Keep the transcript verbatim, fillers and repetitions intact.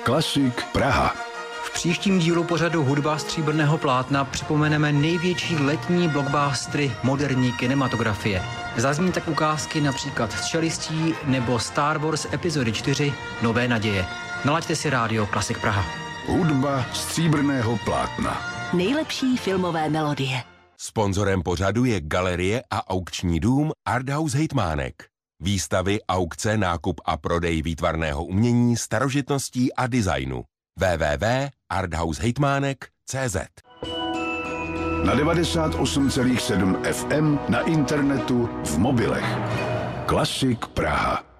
Klasik Praha. V příštím dílu pořadu Hudba stříbrného plátna připomeneme největší letní blockbustery moderní kinematografie. Zazní tak ukázky například z Čelistí nebo Star Wars epizody čtyři Nové naděje. Nalaďte si rádio Klasik Praha. Hudba stříbrného plátna. Nejlepší filmové melodie. Sponzorem pořadu je galerie a aukční dům Arthouse Hejtmánek. Výstavy, aukce, nákup a prodej výtvarného umění, starožitností a designu. w w w tečka arthouse hejtmánek tečka cé zet. Na devadesát osm celá sedm ef em, na internetu, v mobilech. Klasik Praha.